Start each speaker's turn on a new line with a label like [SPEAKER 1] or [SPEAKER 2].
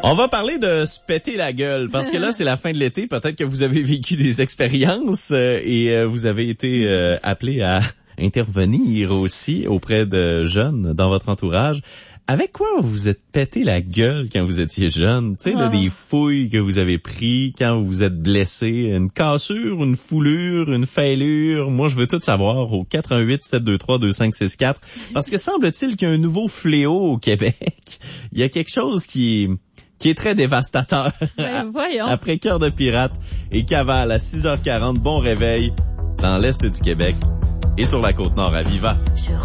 [SPEAKER 1] On va parler de se péter la gueule, parce que là, c'est la fin de l'été. Peut-être que vous avez vécu des expériences et vous avez été appelé à intervenir aussi auprès de jeunes dans votre entourage. Avec quoi vous vous êtes pété la gueule quand vous étiez jeune? Tu sais, là, des fouilles que vous avez pris quand vous vous êtes blessé, une cassure, une foulure, une fêlure. Moi, je veux tout savoir au 418-723-2564. Parce que semble-t-il qu'il y a un nouveau fléau au Québec. Il y a quelque chose qui est très dévastateur.
[SPEAKER 2] Ben, voyons.
[SPEAKER 1] Après Cœur de pirate et Cavale à 6h40, bon réveil dans l'Est du Québec et sur la Côte-Nord à Viva.